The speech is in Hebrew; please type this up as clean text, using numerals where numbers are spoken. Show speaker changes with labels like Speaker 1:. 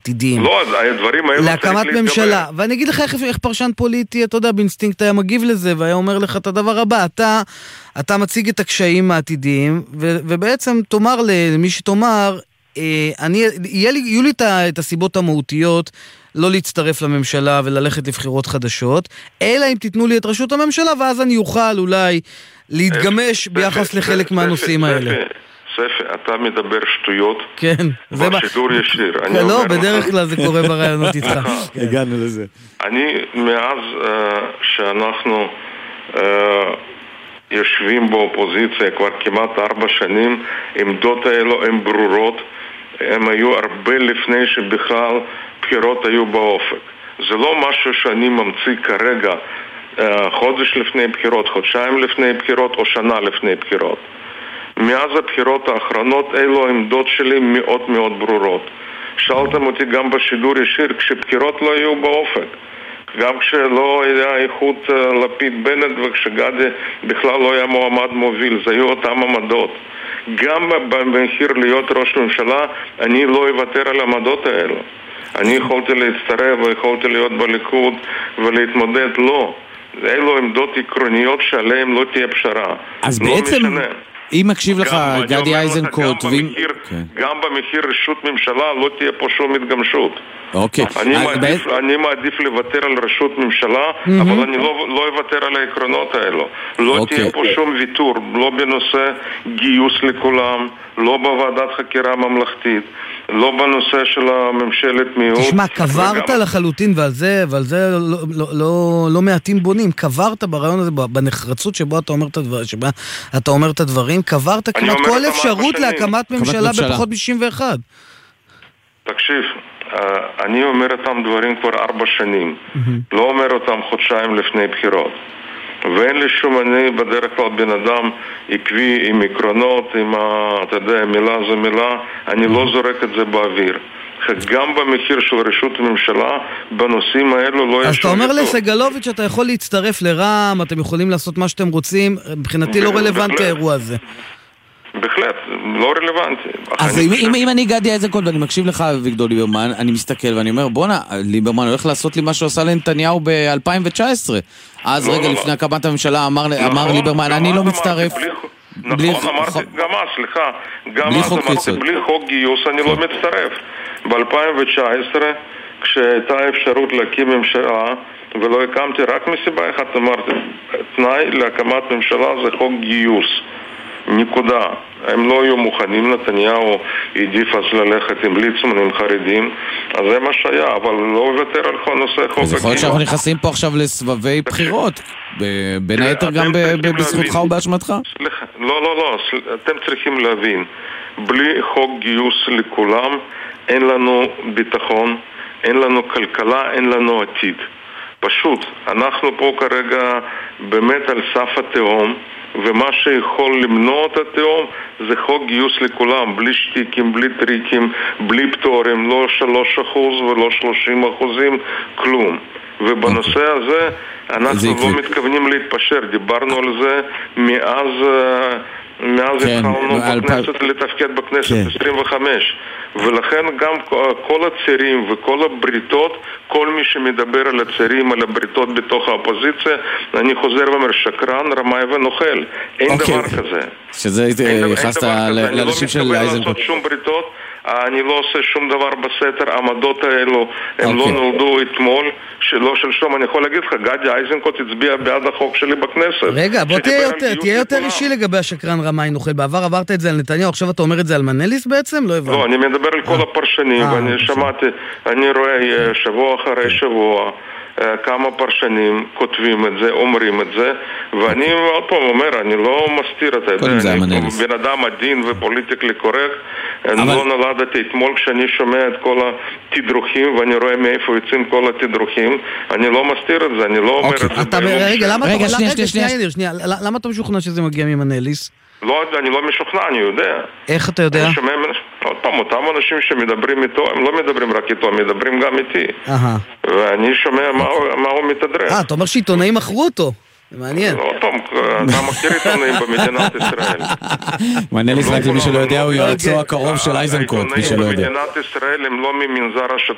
Speaker 1: עתידיים.
Speaker 2: לא, הדברים האלו
Speaker 1: להקמת ממשלה. ואני אגיד לך איך פרשן פוליטי, אתה יודע, באינסטינקט היה מגיב לזה, והיה אומר לך את הדבר הבא, אתה מציג את הקשיים העתידיים, ובעצם תאמר למי שתאמר, יהיו לי את הסיבות המהותיות לא להצטרף לממשלה וללכת לבחירות חדשות, אלא אם תיתנו לי את ראשות הממשלה, ואז אני אוכל אולי להתגמש ביחס לחלק מהנושאים האלה.
Speaker 2: ספי, אתה מדבר שטויות.
Speaker 1: כן.
Speaker 2: בשידור ישיר.
Speaker 1: לא, בדרך כלל זה קורה ברעיונות איתך.
Speaker 3: הגענו לזה.
Speaker 2: אני, מאז שאנחנו יושבים באופוזיציה כבר כמעט 4 שנים, עמדות האלו הן ברורות, הם היו הרבה לפני שבכלל בחירות היו באופק. זה לא משהו שאני ממציא כרגע, חודש לפני בחירות, חודשיים לפני בחירות או שנה לפני בחירות. מאז הבחירות האחרונות אלו העמדות שלי מאוד מאוד ברורות. שאלתם אותי גם בשידור ישיר, כשבחירות לא היו באופק, גם כשלא היה איחוד לפיד בנט וכשגדי בכלל לא היה מועמד מוביל, זה היו אותם עמדות. גם במחיר להיות ראש ממשלה אני לא אוותר על העמדות האלו. אני יכולתי להצטרף ויכולתי להיות בליכוד ולהתמודד, לא. אלו עמדות עקרוניות שעליהן לא תהיה פשרה.
Speaker 3: אז
Speaker 2: לא
Speaker 3: בעצם,
Speaker 2: משנה.
Speaker 3: אם מקשיב לך גדי איזנקוט,
Speaker 2: גם במחיר רשות ממשלה לא תהיה פה שום התגמשות.
Speaker 3: אוקיי.
Speaker 2: אני מעדיף לוותר על רשות ממשלה, אבל אני לא אוותר על העקרונות האלו. לא תהיה פה שום ויתור, לא בנושא גיוס לכולם, לא בוועדת חקירה ממלכתית, לא בנושא של הממשלת מיעוט.
Speaker 1: תשמע, קברת לחלוטין, ועל זה לא מעטים בונים, קברת ברעיון הזה, בנחרצות שבה אתה אומר את הדברים, קברת כמעט כל אפשרות להקמת ממשלה בפחות מ-61.
Speaker 2: תקשיב, אני אומר אותם דברים כבר 4 שנים, לא אומר אותם חודשיים לפני בחירות. ואין לי שום, אני בדרך כלל בן אדם עקבי עם עקרונות, אתה יודע, מילה זו מילה, אני לא זורק את זה באוויר. גם במחיר של רשות הממשלה, בנושאים האלו לא יש...
Speaker 1: אז אתה אומר לסגלוביץ' שאתה יכול להצטרף לרע"מ, אתם יכולים לעשות מה שאתם רוצים, מבחינתי לא רלוונטי האירוע הזה.
Speaker 2: בהחלט, לא רלוונטי.
Speaker 3: אז אם אני גדי איזנקוט ואני מקשיב לך ויגדור ליברמן, אני מסתכל ואני אומר, בונה, ליברמן הולך לעשות לי מה שעושה לנתניהו ב-2019. אז רגע לפני הקמת הממשלה אמר ליברמן, אני לא מצטרף.
Speaker 2: נכון, אמרתי, גם אז, סליחה, גם אז אמרתי, בלי חוק גיוס אני לא מצטרף. ב-2019, כשהייתה אפשרות להקים ממשלה, ולא הקמתי רק מסיבה אחת, אמרתי, תנאי להקמת ממשלה זה חוק גיוס. נקודה. הם לא היו מוכנים, נתניהו העדיף אז ללכת עם ליצמן, עם חרדים, אז זה מה שהיה, אבל לא וותר על כל נושא חוק.
Speaker 3: אז יכול להיות שאנחנו נכנסים פה עכשיו לסבבי בחירות, בין היתר גם בזכותך ובאשמתך?
Speaker 2: סליחה, לא, אתם צריכים להבין, בלי חוק גיוס לכולם, אין לנו ביטחון, אין לנו כלכלה, אין לנו עתיד. פשוט, אנחנו פה כרגע באמת על סף התהום, ומה שיכול למנוע את התהום זה חוק גיוס לכולם, בלי שטיקים, בלי טריקים, בלי פטורים, לא 3% ולא 30%, כלום. ובנושא הזה אנחנו לא מתכוונים להתפשר, דיברנו על זה מאז התחלנו בכנסת לתפקד בכנסת 25, ולכן גם כל הצעירים וכל הבריתות, כל מי שמדבר על הצעירים, על הבריתות בתוך האופוזיציה, אני חוזר ואומר, שקרן, רמאי ונוכל. אין דבר כזה.
Speaker 3: שזה יחסת לאנשים של איזנקוט.
Speaker 2: אני לא מתכוון לעשות שום בריתות, אני לא עושה שום דבר בסתר, העמדות האלו הם לא נולדו אתמול, שלא שלשום. אני יכול להגיד לך, גדי איזנקוט הצביע בעד החוק שלי בכנסת.
Speaker 1: רגע, בוא תהיה יותר אישי לגבי השקרן רמאי נוכל. בעבר עברת את זה על נתניהו, עכשיו אתה אומר את זה על מנליס בעצם? לא הבנתי.
Speaker 2: לא, אני מדבר על כל הפרשנים, ואני שמעתי, אני רואה שבוע אחרי שבוע כמה פרשנים כותבים את זה, אומרים את זה, ואני עוד פעם אומר, אני לא מסתיר את זה, אני בן אדם עדין ופוליטיקלי קורקט, אני לא נולדתי אתמול כשאני שומע את כל התדרוכים, ואני רואה מאיפה יוצאים כל התדרוכים, אני לא מסתיר את זה, אני לא אומר את זה.
Speaker 1: רגע, למה אתה משוכנע שזה מגיע ממנליס?
Speaker 2: לא, אני לא משוכנע, אני יודע.
Speaker 1: איך אתה יודע?
Speaker 2: אני שומע, עוד פעם, אותם אנשים שמדברים איתו, הם לא מדברים רק איתו, הם מדברים גם איתי. ואני שומע מה הוא מתדרך.
Speaker 1: אתה אומר שעיתונאים מכרו אותו. זה מעניין.
Speaker 2: עוד פעם, אתה מכיר עיתונאים במדינת ישראל.
Speaker 3: מנליס, רק למי שלא יודע, הוא יועצו הקרוב של איזנקוט, מי שלא יודע.
Speaker 2: במדינת ישראל הם לא ממנזר